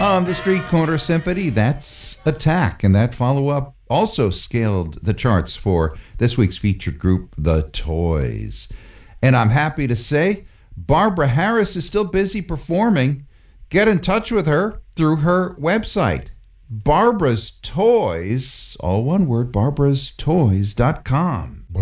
On the Street Corner Symphony, that's Attack, and that follow-up also scaled the charts for this week's featured group, The Toys. And I'm happy to say Barbara Harris is still busy performing. Get in touch with her through her website, Barbara's Toys, all one word, barbarastoys.com.